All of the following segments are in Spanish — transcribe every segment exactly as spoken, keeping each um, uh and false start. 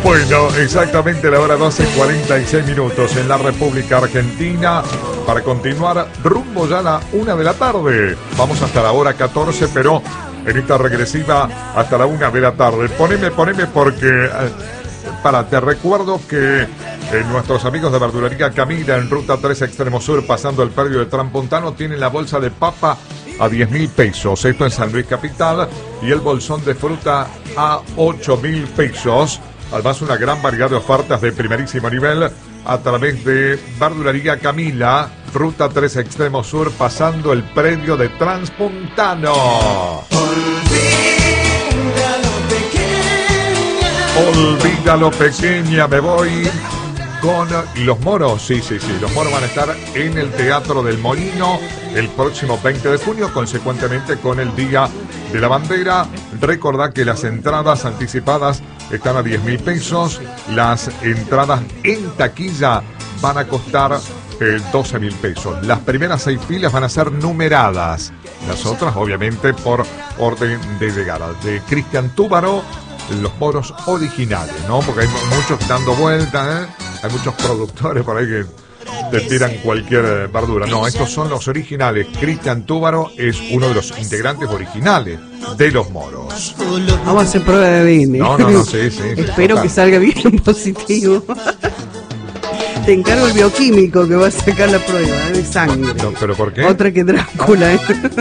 Bueno, exactamente la hora doce cuarenta y seis minutos en la República Argentina. Para continuar, rumbo ya a la una de la tarde. Vamos hasta la hora catorce, pero en esta regresiva hasta la una de la tarde. Poneme, poneme porque... Eh, para, te recuerdo que eh, nuestros amigos de Verdulería Camila en Ruta tres Extremo Sur, pasando el predio de Trampuntano, tienen la bolsa de papa a diez mil pesos. Esto en San Luis Capital. Y el bolsón de fruta a ocho mil pesos. Además, una gran variedad de ofertas de primerísimo nivel a través de Verdulería Camila, Ruta tres Extremo Sur, pasando el predio de Trampuntano. Olvídalo pequeña, me voy con los moros. Sí, sí, sí, los moros van a estar en el Teatro del Molino el próximo veinte de junio, consecuentemente con el Día de la Bandera. Recordad que las entradas anticipadas están a diez mil pesos. Las entradas en taquilla van a costar eh, doce mil pesos. Las primeras seis filas van a ser numeradas. Las otras, obviamente, por orden de llegada. De Cristian Túbaro, los moros originales, ¿no? Porque hay muchos dando vueltas, ¿eh? Hay muchos productores por ahí que te tiran cualquier verdura. No, estos son los originales. Cristian Túbaro es uno de los integrantes originales de los moros. Vamos a hacer prueba de A D N. No, no, no, sí, sí. Espero que salga bien positivo. Te encargo el bioquímico que va a sacar la prueba ¿eh? de sangre. No, ¿pero por qué? Otra que Drácula. ¿eh?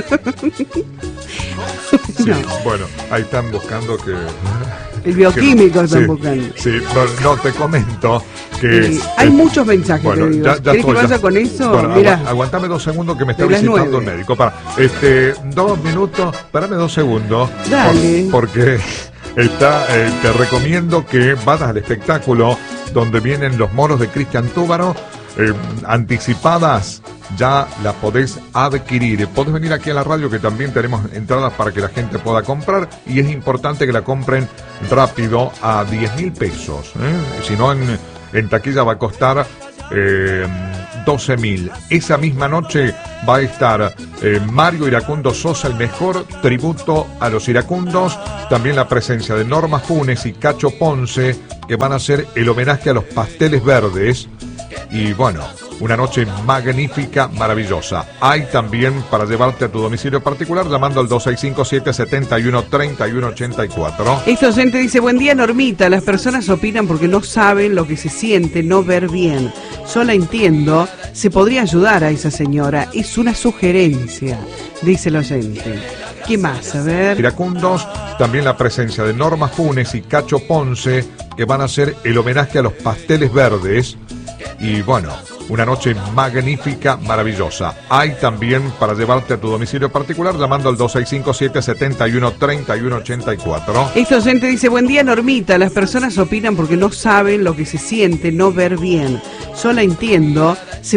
Sí, no. Bueno, ahí están buscando que... El bioquímico que, están sí, buscando. Sí, no, no, te comento que... Sí, hay eh, muchos mensajes, bueno, te digo. Ya, ya ¿Querés estoy, que vaya ya, con eso? Bueno, Mirá, agu aguantame dos segundos que me está de visitando nueve. el médico. Para, este, dos minutos, parame dos segundos. Dale. Por, porque está, eh, te recomiendo que vayas al espectáculo donde vienen los moros de Cristian Túbaro. Eh, anticipadas ya las podés adquirir. Podés venir aquí a la radio que también tenemos entradas para que la gente pueda comprar, y es importante que la compren rápido a diez mil pesos, ¿eh? Si no en, en taquilla va a costar eh, doce mil. Esa misma noche va a estar eh, Mario Iracundo Sosa, el mejor tributo a los iracundos. También la presencia de Norma Funes y Cacho Ponce, que van a hacer el homenaje a los pasteles verdes. Y bueno, una noche magnífica, maravillosa. Hay también para llevarte a tu domicilio particular llamando al dos seis cinco siete, siete uno, tres uno ocho cuatro. Este oyente dice: buen día, Normita. Las personas opinan porque no saben lo que se siente no ver bien. Solo entiendo, se podría ayudar a esa señora. Es una sugerencia, dice el oyente. ¿Qué más? A ver. Iracundos, también la presencia de Norma Funes y Cacho Ponce, que van a hacer el homenaje a los pasteles verdes. Y bueno, una noche magnífica, maravillosa. Hay también para llevarte a tu domicilio particular llamando al dos seis cinco siete, siete uno, tres uno ocho cuatro. Este oyente dice: buen día, Normita. Las personas opinan porque no saben lo que se siente no ver bien. Solo entiendo, se